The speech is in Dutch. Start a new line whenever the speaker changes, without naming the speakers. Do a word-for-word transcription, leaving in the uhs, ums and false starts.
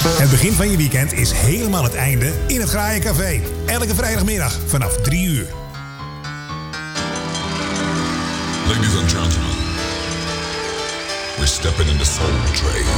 Het begin van je weekend is helemaal het einde in het Graaiencafé. Elke vrijdagmiddag vanaf drie uur.
Ladies and gentlemen, we're stepping in the soul train.